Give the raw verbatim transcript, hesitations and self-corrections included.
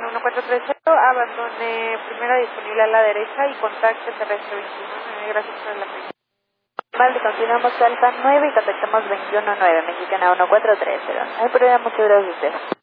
Mexicana uno cuatro tres cero, abandone primera disponible a la derecha y contacte terrestre veintiuno. Gracias por el apoyo. Vale, continuamos Alfa nueve y contactamos veintiuno nueve, Mexicana uno cuatro tres cero. No hay problema, muchas gracias a usted.